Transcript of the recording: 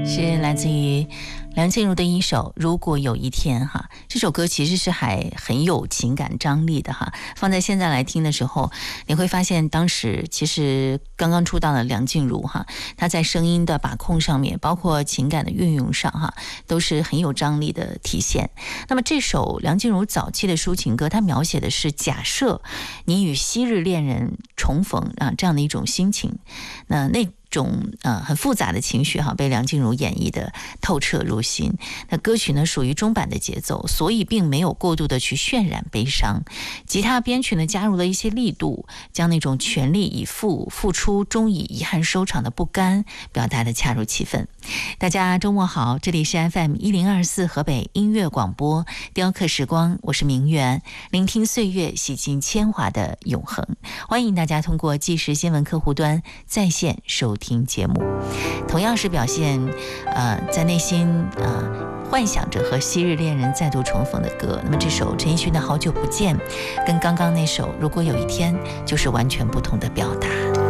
是来自于梁静茹的一首《如果有一天》哈，这首歌其实是还很有情感张力的哈。放在现在来听的时候，你会发现当时其实刚刚出道的梁静茹哈，她在声音的把控上面，包括情感的运用上哈，都是很有张力的体现。那么这首梁静茹早期的抒情歌，它描写的是假设你与昔日恋人重逢啊这样的一种心情，那种很复杂的情绪哈，被梁静茹演绎的透彻入心。那歌曲呢属于中版的节奏，所以并没有过度的去渲染悲伤。吉他编曲呢加入了一些力度，将那种全力以赴、付出终以遗憾收场的不甘表达的恰如其分。大家周末好，这里是 FM1024 河北音乐广播，雕刻时光，我是明媛，聆听岁月，洗尽铅华的永恒。欢迎大家通过即时新闻客户端在线收听节目，同样是表现在内心幻想着和昔日恋人再度重逢的歌。那么这首陈奕迅的好久不见跟刚刚那首如果有一天就是完全不同的表达。